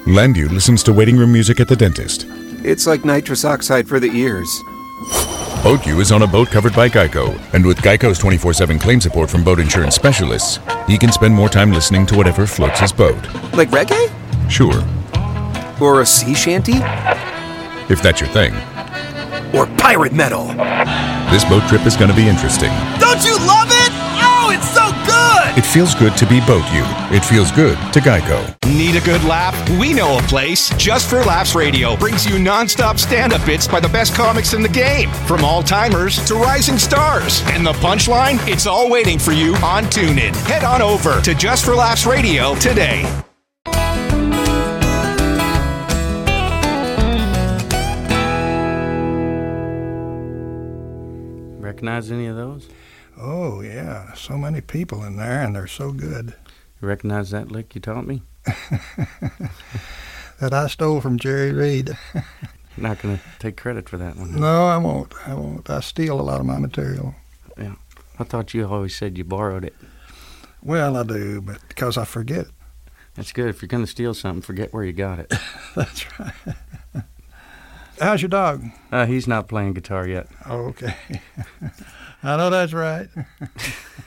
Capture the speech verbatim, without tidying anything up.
Landu listens to waiting room music at the dentist. It's like nitrous oxide for the ears. BoatU is on a boat covered by Geico, and with Geico's twenty-four seven claim support from boat insurance specialists, he can spend more time listening to whatever floats his boat. Like reggae? Sure. Or a sea shanty? If that's your thing. Or pirate metal? This boat trip is going to be interesting. Don't you love it? Oh, it's so good! It feels good to be BoatU. It feels good to Geico. Need a good laugh? We know a place. Just for Laughs Radio brings you non-stop stand-up bits by the best comics in the game. From all-timers to rising stars. And the punchline? It's all waiting for you on TuneIn. Head on over to Just for Laughs Radio today. Recognize any of those? Oh, yeah. So many people in there, and they're so good. You recognize that lick you taught me? That I stole from Jerry Reed. Not going to take credit for that one. No, I won't. I won't. I steal a lot of my material. Yeah. I thought you always said you borrowed it. Well, I do, but because I forget it. That's good. If you're going to steal something, forget where you got it. That's right. How's your dog? Uh, he's not playing guitar yet. Oh, okay. I know that's right.